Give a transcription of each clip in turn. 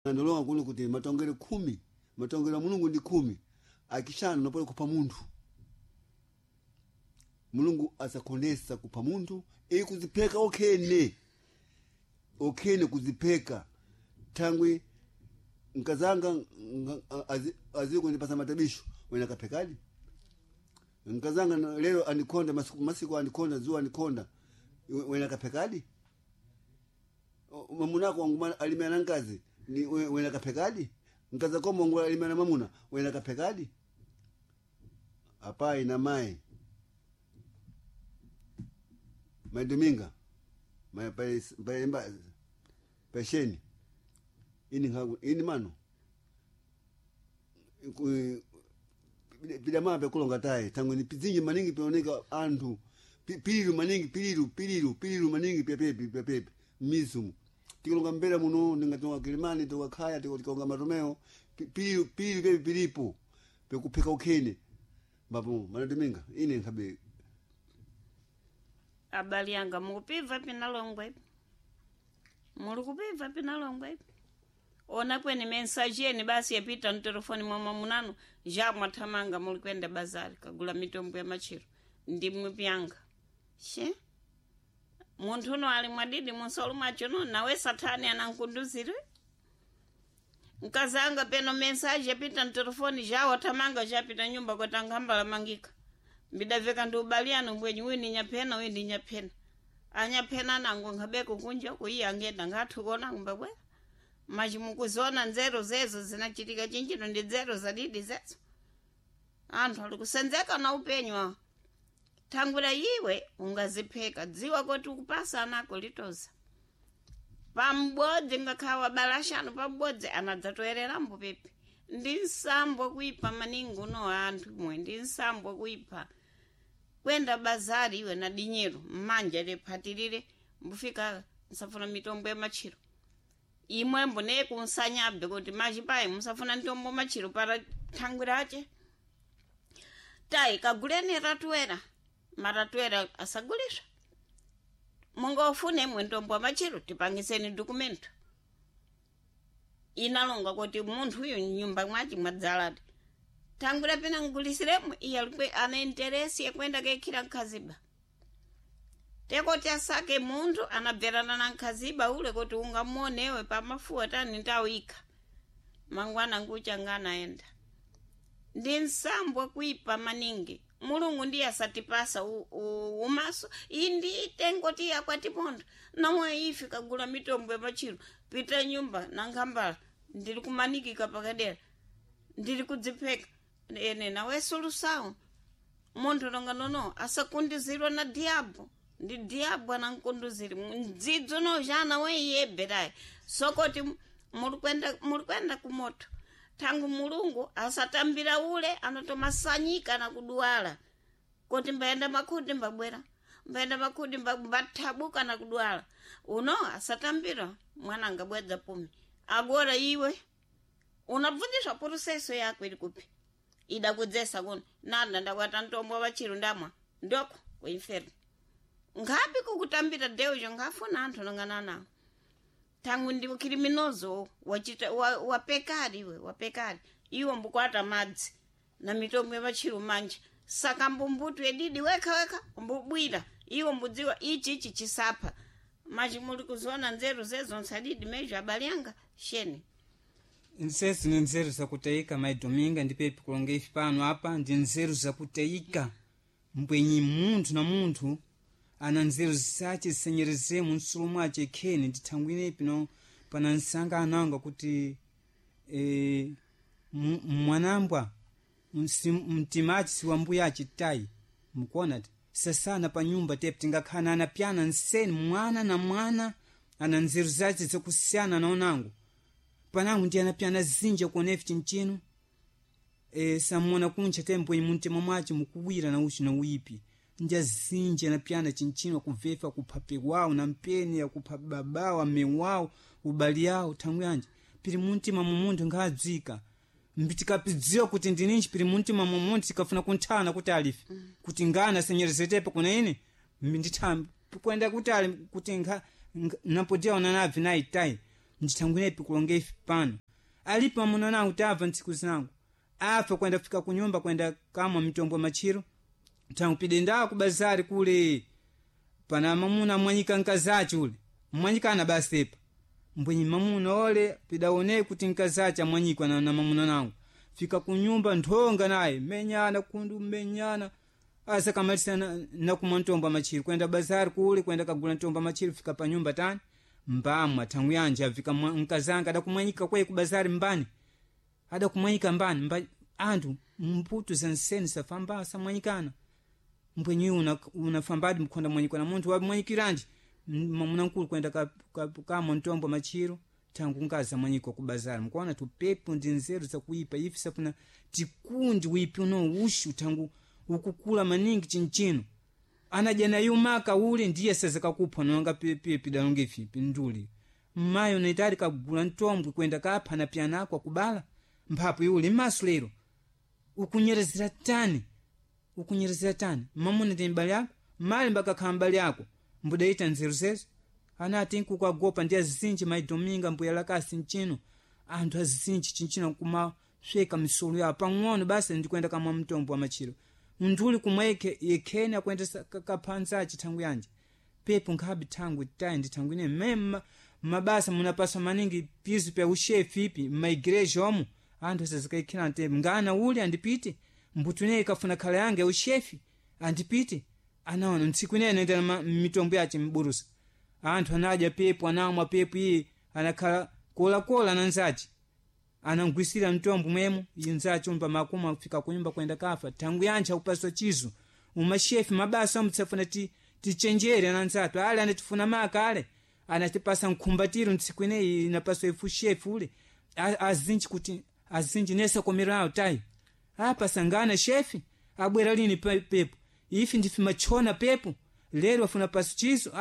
ndolonga kuno kuti matongero 10 matongero mulungu ndi 10 akishana nopole kupa munthu mulungu asakonesa kupa munthu kuzipeka okene kuzipeka tangwe nkazanga aziko ndipasa matabisho wena kapekali nkazanga lero anikonda masiku anikonda zuwa anikonda wena kapekali mamunako wangu alimana nkazi ni wena kapekali nkaza komo wangu alimana mamuna wena kapekali apai na mai Dominga pesheni ini mano pidama pekulonga taye tangu ni pizinyi maningi peoneka antu piliru maningi piliru maningi pepepe mizumu tikulonga mbele muno ningatonga Kilimani toka Kaya tikulonga Matomeo piliru pepe pilipo pekupeka ukene babu Dominga ini nkabe abali yanga mukupiva pinalongwe muri kupiva pinalongwe ona kweni message yeni basi yapita mtelefoni mwa mamunano ja mwatamanga muri kwenda bazari kagula mitombo ya machiro ndimwe pyanga she muntu no ali mwadidi musolu macho no nawe satani anankunduzire nkazanga peno message yapita mtelefoni ja watamanga japita nyumba kwa tangamba la mangika mbidaveka ndubaliano mbwenyi wini nyapena wini nyapena anyapena nangu ngabeko kunja kuyi angenda ngatukona mbabwe majimukuzona nzero zezo zinachitika chinchino ndi zero zadidi zezo anthu ali kusenzeka na upenywa tangula iwe ungazipeka dziwa kuti ukupasa anako litoza pambodzi ngakhawa balashano pambodzi anadzatoerera mbupepi ndi nsambo kuipa maningu no anthu mwe ndi nsambo kuipa kwenda bazari iwe na dinyero mmanja lephatirire mbufika nsafuna mitombo ya machiro imwe mbone kunsanyabe kuti machipaye musafuna mitombo machiro para thangwirache tai kaguleni maratwera asagulisha munga ufune mwe mitombo machiro tipangiseni dokumento inalonga kuti munthu uyu nyumba mwachi mwadzalati tangura pena ngulisiremu iyalwe ana interesi yakwenda kekira nkaziba teko tyasake munthu anabverana na nkaziba ule kuti ungamuonewe pamafuwa tani ntawika mangwana nguchangana enda ndi nsambwa kuipa maningi mulungu ndiye asatipasa umaso indi tengoti yakwati pondo namwe ifi kagula mitombo ya machiro pita nyumba na ngambala ndiri kumanikika pakadera ndiri kudzipeka ene nawe solusawo munthu longa nono asakundizirwa na diabo ndi diabo anankunduziri mdzidzo no jana we yeberayi sokoti mulikwenda kumoto tangu mulungu asatambira ule anatomasanyika na kuduala kuti mbaenda makhudi mbabwera mbaenda makhudi mbathabuka na kuduala uno asatambira mwana ngabwedza pumi agora iwe unabvundiswa proseso yako ili kupi ida kudzesa kuno nanda ndakwata ntombo wachiro ndamwa ndoko kuinferno ngapi kukutambira deujo ngafuna anthu nonganana tangu ndi kriminozo wachita wapekari iwe wapekari iwo mbukwata madzi na mitombo ya machiro manje saka mbumbutu edidi weka mbubwira iwo mbudziwa ichi chisapa maji muli kuzona nzeru zezo nsadidi mejo abalianga sheni Nsesi ni nzeru za kutayika Dominga ndi pepi kulonga ifi pano apa ndi nzeru za kutayika mbwenyi munthu na munthu ana nzeru zace zisenyerezemu nsulumu ace kheni ndithangwine pino pana nsanga ananga kuti mwanambwa mtimaci siwambuya achitayi mkuona sasana pa nyumba tepi tingakhana anapyana nseni mwana na mwana ana nzeru zace zakusiyana naonangu panangu ndi anapyana zinja kuonefi chinchino samona kuncha tempo imuntima mwaci mukuwira na uchi na uipi ndi zinja anapyana chinchino kuvefa kuphape wao na mpeni ya kupha babawa mewao ubali yao tangu yanje pili muntima mumuntu ngadzika mbitikapidziwa kuti ndininji pili muntima mumuntu tikafuna kunthana kuti alifi kuti ngana senyerezetepo kuna ine ndithambi kwenda kuti ali kuti napodia ona navi naitai ndithangwinepi kulonga ife pano alipo amuna nangu tava ntsiku zinangu afa kwenda fika kunyumba kwenda kamwa mitombo machiro tangu pide ndaa kubazari kule pana mamuna mwanyika nkazachi ule mwanyikana basepa mbwenyi mamuna ole pidaone kuti nkazachi amwanyikwa na mamuna nangu fika kunyumba nthonga naye menyana kundu menyana asa kamalisa na kumwa ntombo machiro kwenda bazari kule kwenda kagula ntombo machiro fika pa nyumba tani mbamwa tangu yanje afika nkazanga adakumwanyika kwe kubazari mbani adakumwanyika mbani antu mputu zanseni safamba samwanyikana mbwenyi unafambadi mkonda mwanyikwa na muntu wamwanyikiranje mamuna nkulu kwenda kamwa ntombo machiro tangu ngaza mwanyikwa kubazari mkuona tupepo ndinzeru za kuipa ifi sapuna tikundi wipi uno ushu tangu ukukula maningi chinchino anajana yumaka ule ndiye sazaka kupha nonga pidalonge fipi nduli mayo naitari kagula ntombwe kwenda kapha na piana kwa kubala mpapo yule masulero ukunyerezera tani mamuna timbali yako mali mbaka kambali yako mbudaita nzeru zezo anati nkuka gopa ndiye zisinji maidominga mbuya lakasi nchino antu azisinji chinchino kuma sheka misulu ya pang'ono basi ndikwenda kama mtombo wa machiro nduli kumweke yekene akwenda kapanza chitangu yanje pepo ngabi tangu taindi tangu ine mema mabasa munapasa maningi pizu pe ushefi ipi maigreja omu antu sazikaikira nte ngana uli andipite mbutune ikafuna kala yange ushefi andipite anaona ntsiku ine nenda na mitombo yache mburusa antu anaja pepo anamwa pepo hii anakala kola na nzachi anangwisira mtombo mwemu yinzachi umba makuma fika kunyumba kwenda kafa tangu yancha upaswa chizu umashefi mabasa mtsafuna tichenjere na nzatu ale anatifuna maka ale anatipasa nkumbatiro ntsiku ine inapaswa ifu shefi ule azinchi nesa komirao tai hapa sangana shefi abwera lini pepo ifi ndifi machona pepo lero afuna pasu chizu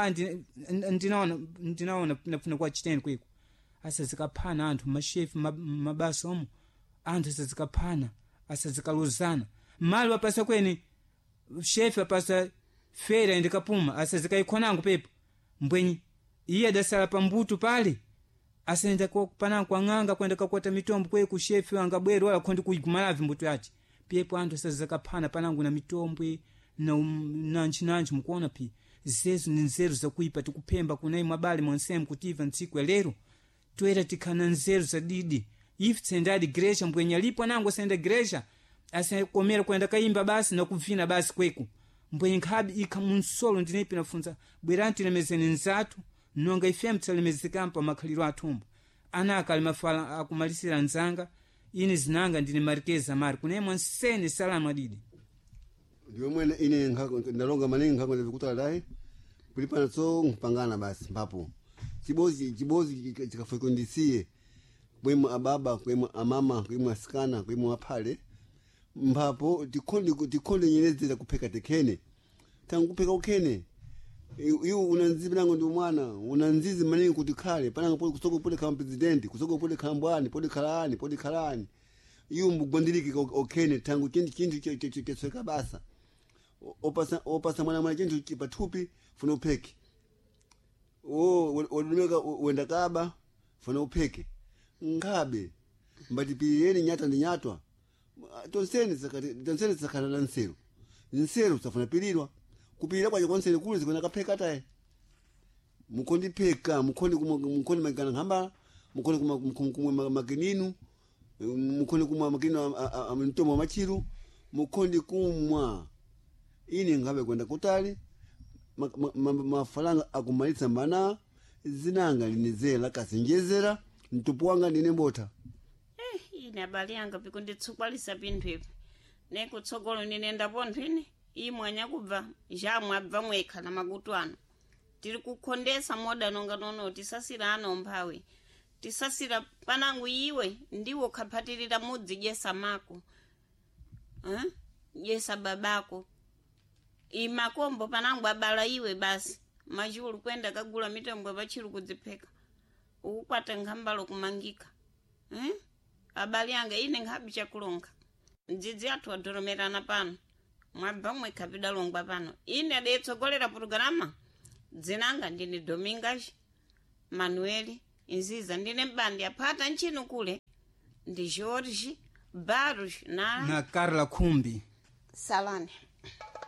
ndinaona nafuna kwa chiteni kwiko asa zikapana antu mashefi mabasa omu antu asa zikapana asa zikaluzana mali wapasa kweni shefi wapasa fera indikapuma asa zikaikonangu pepo mbwenyi iya dasala pambutu pale asa nenda kupana kwa nganga kwenda kakwata mitombo kwe kushefi wanga bweru wala kondi kuigumalavi mbutu yachi pepo antu asa zikapana panangu na mitombwe na nchinanchi mkuona pi zezu ni nzeru za kuipa tukupemba kunai mabali monsemu kutiva ntsiku ya lero tuera tikana nzeru za didi ifi tsendadi gresha mbwenye lipo nangu senda gresha asa komera kwenda kaimba basi na kuvina basi kweku mbwenye nkabi ika munsolo ndinepi nafunza bweranti lemezeni nzatu nonga ifia mtsalemezika makaliro atumbo anaka alimafala akumalisira nzanga ini zinanga ndine marikeza mari kunai monsene salama didi ndiwe mwene ine ndalonga maningi nkango ndikutala dai kulipana so mpangana basi mpapo chibozi chikafekondisiye kwemu ababa kwemu amama kwemu asikana kwemu apale mpapo tikonde nyelezera kupeka tekene tangu kupeka ukene iwo unanzibi nango ndi mwana unanzizi maningi kuti khale pananga pole kusoko pole kama president kusoko pole kambwani pole khalani iwo mbugwandiriki okene tangu chintu chesweka basa opasa mwana chintu pathupi funa upeke wadumeka wenda kaba funa upeke ngabe mbati piyeni nyata ndi nyatwa tonseni sakana na nseru safuna pilirwa kupilira kwa konseni kule zikona kapeka tae mukondi peka mukondi magana ngamba mukondi kumwe makininu mukondi kumwa makinu amitomo machiru mukondi kumwa ini ngabe kwenda kutali mafalanga akumalitsa mbana zinanga linizela kasenjezera mtupu wanga ndine mbota ine abali yanga pikunditsukwalisa pinthu ipo nekutsogolo ninenda ponthwini imwanya kubva jamwe abva mwekha na makutu ano tiri kukhondesa moda nonga nono tisasira ano mphawi tisasira panangu iwe ndiwo khaphatirira mudzi jesa mako jesa babako imakombo panangu abala iwe basi machulu kwenda kagula mitombo pachilu kudzipheka ukukwata nkhambalo kumangika abali yanga ine nkhabi chakulonga ndzidzi athu adoromerana pano mwabva mwekha pidalongwa pano ine adetsogolera programa dzinanga ndine Domingas Manueli inziza ndine mbandi aphata nchino kule ndi George Barros na Carla Khumbi Salani.